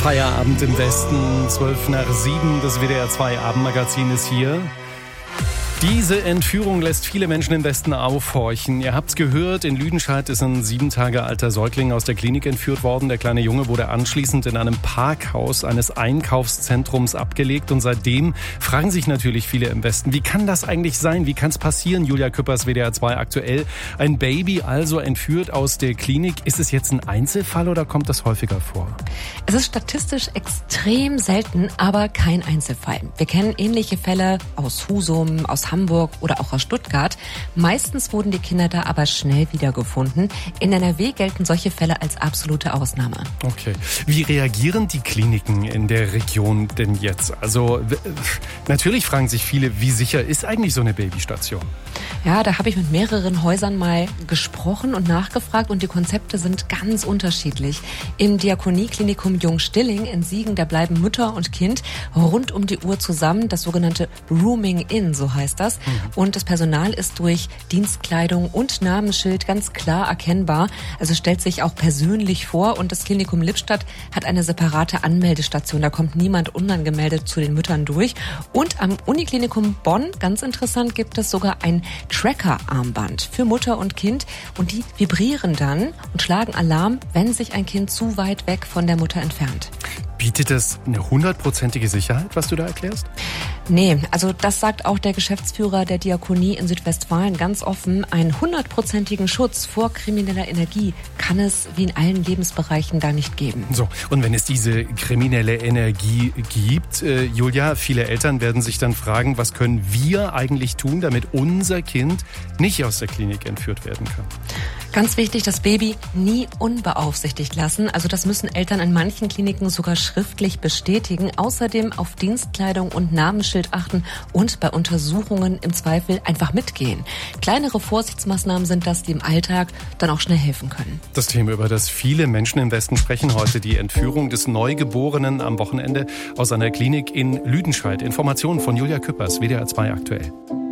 Feierabend im Westen, 7:12, das WDR 2 Abendmagazin ist hier. Diese Entführung lässt viele Menschen im Westen aufhorchen. Ihr habt's gehört, in Lüdenscheid ist ein 7 Tage alter Säugling aus der Klinik entführt worden. Der kleine Junge wurde anschließend in einem Parkhaus eines Einkaufszentrums abgelegt. Und seitdem fragen sich natürlich viele im Westen, wie kann das eigentlich sein? Wie kann es passieren? Julia Küppers, WDR 2 aktuell. Ein Baby also entführt aus der Klinik. Ist es jetzt ein Einzelfall oder kommt das häufiger vor? Es ist statistisch extrem selten, aber kein Einzelfall. Wir kennen ähnliche Fälle aus Husum, aus Hamburg oder auch aus Stuttgart. Meistens wurden die Kinder da aber schnell wiedergefunden. In NRW gelten solche Fälle als absolute Ausnahme. Okay. Wie reagieren die Kliniken in der Region denn jetzt? Also natürlich fragen sich viele, wie sicher ist eigentlich so eine Babystation? Ja, da habe ich mit mehreren Häusern mal gesprochen und nachgefragt und die Konzepte sind ganz unterschiedlich. Im Diakonieklinikum Jungstilling in Siegen, da bleiben Mutter und Kind rund um die Uhr zusammen, das sogenannte Rooming In, so heißt das. Und das Personal ist durch Dienstkleidung und Namensschild ganz klar erkennbar. Also stellt sich auch persönlich vor und das Klinikum Lippstadt hat eine separate Anmeldestation. Da kommt niemand unangemeldet zu den Müttern durch. Und am Uniklinikum Bonn, ganz interessant, gibt es sogar ein Tracker-Armband für Mutter und Kind und die vibrieren dann und schlagen Alarm, wenn sich ein Kind zu weit weg von der Mutter entfernt. Bietet das eine 100%ige Sicherheit, was du da erklärst? Nee, also das sagt auch der Geschäftsführer der Diakonie in Südwestfalen ganz offen. Einen 100%igen Schutz vor krimineller Energie kann es wie in allen Lebensbereichen da nicht geben. So, und wenn es diese kriminelle Energie gibt, Julia, viele Eltern werden sich dann fragen, was können wir eigentlich tun, damit unser Kind nicht aus der Klinik entführt werden kann? Ganz wichtig, das Baby nie unbeaufsichtigt lassen. Also das müssen Eltern in manchen Kliniken sogar schriftlich bestätigen. Außerdem auf Dienstkleidung und Namensschild achten und bei Untersuchungen im Zweifel einfach mitgehen. Kleinere Vorsichtsmaßnahmen sind das, die im Alltag dann auch schnell helfen können. Das Thema, über das viele Menschen im Westen sprechen heute, die Entführung des Neugeborenen am Wochenende aus einer Klinik in Lüdenscheid. Informationen von Julia Küppers, WDR 2 aktuell.